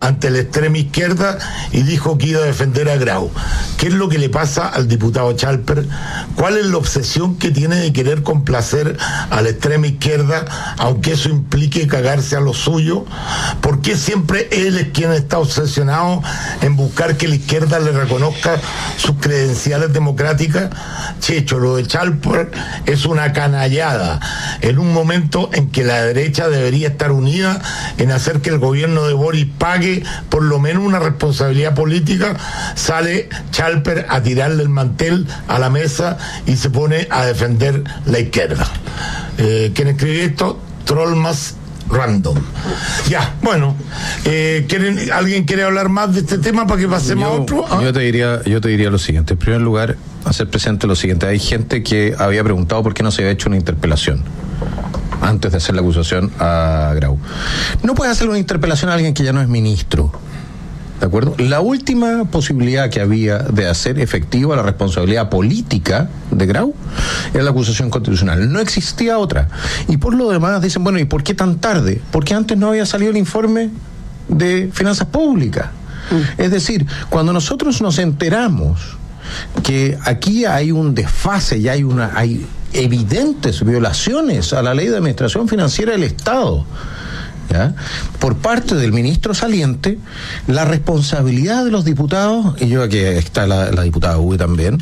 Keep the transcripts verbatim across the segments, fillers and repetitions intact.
ante la extrema izquierda y dijo que iba a defender a Grau. ¿Qué es lo que le pasa al diputado Chalper? ¿Cuál es la obsesión que tiene de querer complacer a la extrema izquierda, aunque eso implique cagarse a lo suyo? ¿Por qué siempre él es quien está obsesionado en buscar que la izquierda le reconozca sus credenciales democráticas? Checho, lo de Chalper es una canallada en un momento en que la derecha debería estar unida en hacer que el gobierno de Boris pague por lo menos una responsabilidad política. Sale Chalper a tirarle el mantel a la mesa y se pone a defender la izquierda. Eh, ¿Quién escribió esto? Trollmas Random. Ya, bueno, eh, ¿quieren, ¿alguien quiere hablar más de este tema para que pasemos yo, a otro? ¿Ah? Yo te diría, yo te diría lo siguiente. En primer lugar, hacer presente lo siguiente. Hay gente que había preguntado por qué no se había hecho una interpelación antes de hacer la acusación a Grau. No puedes hacer una interpelación a alguien que ya no es ministro, ¿de acuerdo? La última posibilidad que había de hacer efectiva la responsabilidad política de Grau era la acusación constitucional. No existía otra. Y por lo demás dicen, bueno, ¿y por qué tan tarde? Porque antes no había salido el informe de finanzas públicas. Mm. Es decir, cuando nosotros nos enteramos que aquí hay un desfase y hay una hay evidentes violaciones a la ley de administración financiera del Estado, ¿ya?, por parte del ministro saliente, la responsabilidad de los diputados, y yo aquí está la, la diputada Uwe también,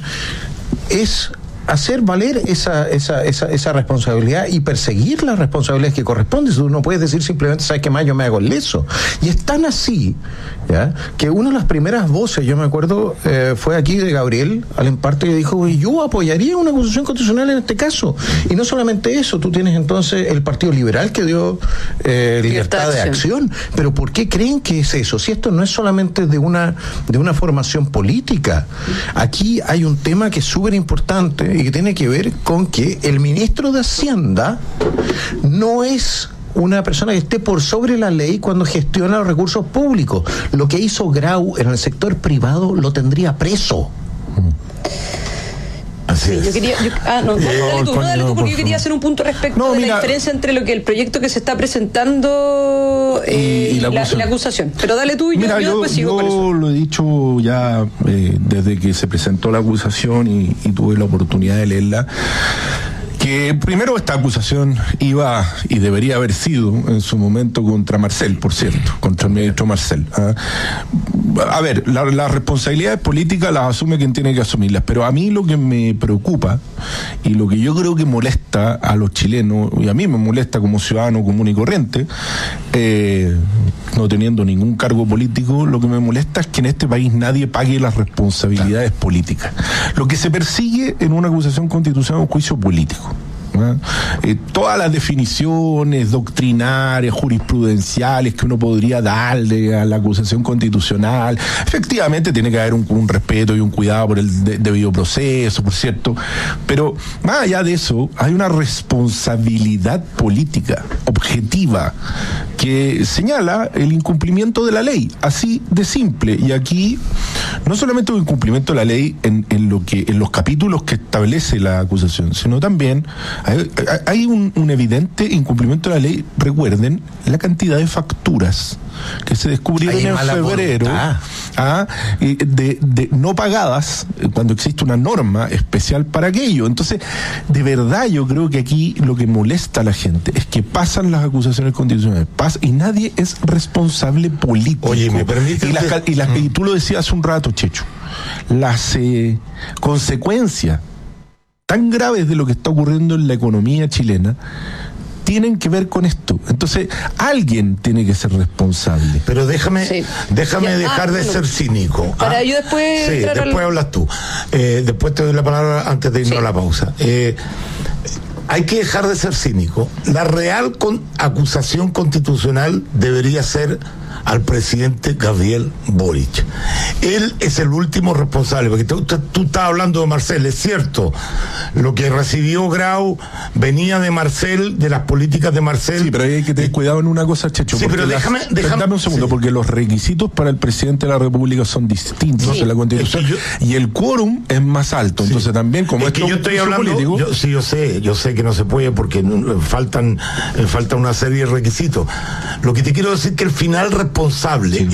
es hacer valer esa, esa, esa, esa responsabilidad y perseguir las responsabilidades que corresponden. Tú no puedes decir simplemente, ¿sabes qué más? Yo me hago el leso. Y es tan así, ¿ya?, que una de las primeras voces, yo me acuerdo, eh, fue aquí de Gabriel Alemparte, que dijo, yo apoyaría una acusación constitucional en este caso. Y no solamente eso, tú tienes entonces el Partido Liberal que dio eh, libertad de acción. Pero ¿por qué creen que es eso? Si esto no es solamente de una, de una formación política. Aquí hay un tema que es súper importante y que tiene que ver con que el ministro de Hacienda no es una persona que esté por sobre la ley cuando gestiona los recursos públicos. Lo que hizo Grau en el sector privado lo tendría preso. Así sí, es. yo quería, yo, ah, no, Eh, dale tú, no, dale tú, porque yo quería hacer un punto respecto No, de mira, la diferencia entre lo que el proyecto que se está presentando eh, y, y, la, y, la, acusación. y la acusación. Pero dale tú y Mira, yo, yo yo, después sigo yo con eso. lo he dicho ya eh, desde que se presentó la acusación y, y tuve la oportunidad de leerla, que primero esta acusación iba y debería haber sido en su momento contra Marcel, por cierto, contra el ministro Marcel. ¿eh? A ver, las la responsabilidades políticas las asume quien tiene que asumirlas, pero a mí lo que me preocupa y lo que yo creo que molesta a los chilenos, y a mí me molesta como ciudadano común y corriente, eh, no teniendo ningún cargo político, lo que me molesta es que en este país nadie pague las responsabilidades políticas. Lo que se persigue en una acusación constitucional es un juicio político. ¿no? Eh, todas las definiciones doctrinarias, jurisprudenciales que uno podría darle a la acusación constitucional, efectivamente tiene que haber un, un respeto y un cuidado por el de, debido proceso, por cierto, pero más allá de eso hay una responsabilidad política objetiva que señala el incumplimiento de la ley, así de simple. Y aquí no solamente un incumplimiento de la ley en, en lo que en los capítulos que establece la acusación, sino también hay, hay un, un evidente incumplimiento de la ley. Recuerden la cantidad de facturas que se descubrieron en febrero ah, de, de no pagadas cuando existe una norma especial para aquello. Entonces, de verdad yo creo que aquí lo que molesta a la gente es que pasan las acusaciones constitucionales pasa, y nadie es responsable político. Oye, ¿me permite? Y, las, y, las, y tú lo decías hace un rato, Checho, las eh, consecuencias tan graves de lo que está ocurriendo en la economía chilena tienen que ver con esto. Entonces, alguien tiene que ser responsable. Pero déjame, sí. déjame ya, dejar ah, de bueno, ser cínico. Para ¿ah? yo después... Sí, después al... hablas tú. Eh, después te doy la palabra antes de irnos sí. a la pausa. Eh, hay que dejar de ser cínico. La real con, acusación constitucional debería ser al presidente Gabriel Boric. Él es el último responsable, porque tú, tú, tú estás hablando de Marcel, es cierto, lo que recibió Grau venía de Marcel, de las políticas de Marcel. Sí, pero hay que tener cuidado en una cosa, Checho. Sí, pero déjame, las, déjame... Dame un segundo, sí. porque los requisitos para el presidente de la República son distintos sí. en la Constitución, es que yo, y el quórum es más alto, sí. entonces también como es que yo estoy hablando, político, yo, sí, yo sé, yo sé que no se puede porque no, faltan, falta una serie de requisitos. Lo que te quiero decir es que el final responsable